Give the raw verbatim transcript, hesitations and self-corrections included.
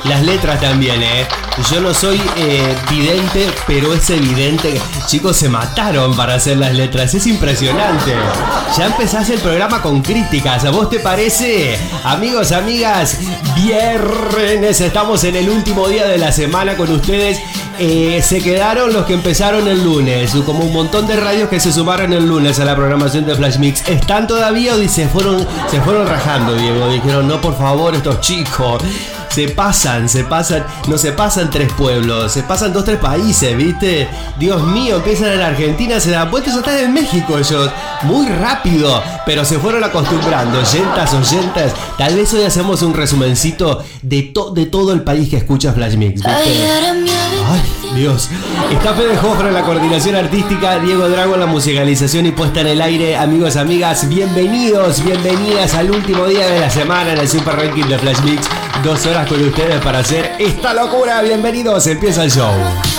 las letras también, ¿eh? Yo no soy eh, vidente, pero es evidente que chicos se mataron para hacer las letras. Es impresionante. Ya empezás el programa con críticas. ¿A vos te parece? Amigos, amigas, viernes. Estamos en el último día de la semana con ustedes. Eh, se quedaron los que empezaron el lunes, como un montón de radios que se sumaron el lunes a la programación de Flash Mix. ¿Están todavía o se fueron, se fueron rajando, Diego? Dijeron, no, por favor, estos chicos se pasan, se pasan, no se pasan tres pueblos, se pasan dos, tres países, ¿viste? Dios mío, empiezan en Argentina, se dan vueltas, ya están en México ellos, muy rápido, pero se fueron acostumbrando. Oyentas, oyentas, tal vez hoy hacemos un resumencito de, to- de todo el país que escucha Flash Mix, ¿viste? Ay, Dios. Está Fede Jofre en la coordinación artística, Diego Drago en la musicalización y puesta en el aire. Amigos, amigas, bienvenidos, bienvenidas al último día de la semana en el Super Ranking de Flash Mix. Dos horas con ustedes para hacer esta locura. Bienvenidos, empieza el show.